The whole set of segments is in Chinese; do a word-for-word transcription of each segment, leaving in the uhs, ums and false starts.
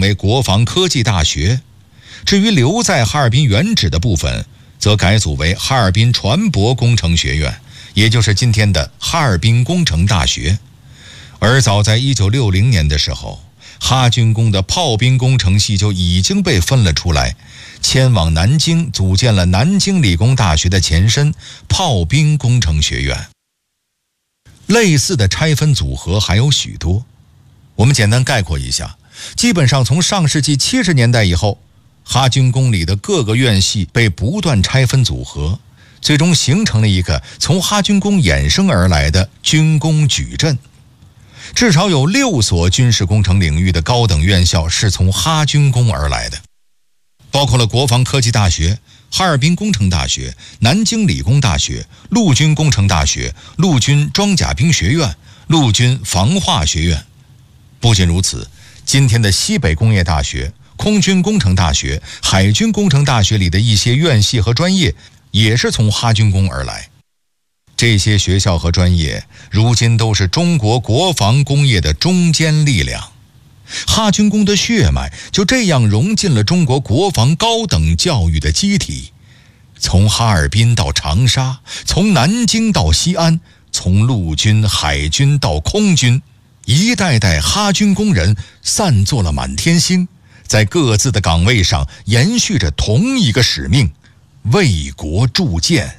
为国防科技大学。至于留在哈尔滨原址的部分，则改组为哈尔滨船舶工程学院，也就是今天的哈尔滨工程大学。而早在一九六零年的时候，哈军工的炮兵工程系就已经被分了出来，迁往南京，组建了南京理工大学的前身炮兵工程学院。类似的拆分组合还有许多，我们简单概括一下，基本上从上世纪七十年代以后，哈军工里的各个院系被不断拆分组合，最终形成了一个从哈军工衍生而来的军工矩阵。至少有六所军事工程领域的高等院校是从哈军工而来的，包括了国防科技大学、哈尔滨工程大学、南京理工大学、陆军工程大学、陆军装甲兵学院、陆军防化学院。不仅如此，今天的西北工业大学、空军工程大学、海军工程大学里的一些院系和专业也是从哈军工而来。这些学校和专业如今都是中国国防工业的中坚力量，哈军工的血脉就这样融进了中国国防高等教育的机体。从哈尔滨到长沙，从南京到西安，从陆军、海军到空军，一代代哈军工人散作了满天星，在各自的岗位上延续着同一个使命，为国铸剑。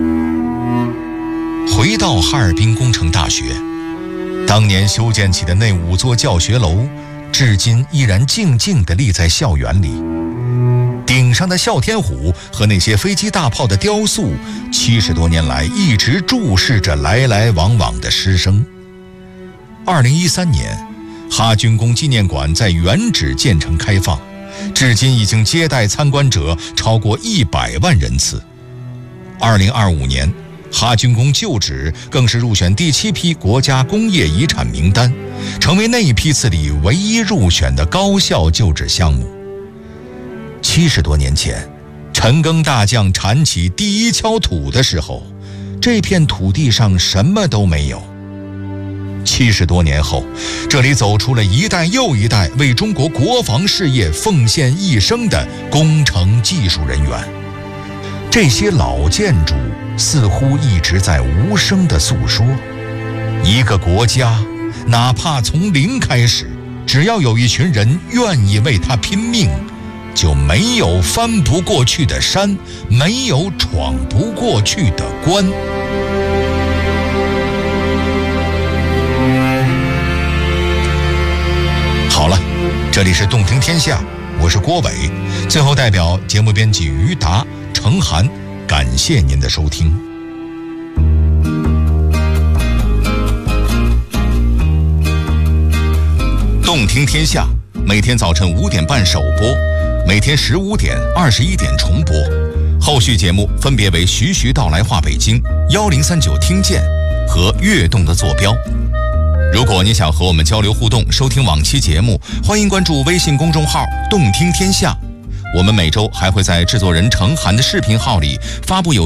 回到哈尔滨工程大学，当年修建起的那五座教学楼至今依然静静地立在校园里，顶上的哮天虎和那些飞机大炮的雕塑，七十多年来一直注视着来来往往的师生。二零一三年，哈军工纪念馆在原址建成开放，至今已经接待参观者超过一百万人次。二零二五年，哈军工旧址更是入选第七批国家工业遗产名单，成为那一批次里唯一入选的高校旧址项目。七十多年前，陈赓大将铲起第一锹土的时候，这片土地上什么都没有。七十多年后，这里走出了一代又一代为中国国防事业奉献一生的工程技术人员。这些老建筑似乎一直在无声地诉说，一个国家哪怕从零开始，只要有一群人愿意为它拼命，就没有翻不过去的山，没有闯不过去的关。好了，这里是动听天下，我是郭伟。最后代表节目编辑于达、程涵，感谢您的收听。动听天下每天早晨五点半首播，每天十五点、二十一点重播。后续节目分别为徐徐道来话北京、幺零三九听见和跃动的坐标。如果你想和我们交流互动，收听往期节目，欢迎关注微信公众号动听天下。我们每周还会在制作人程涵的视频号里发布有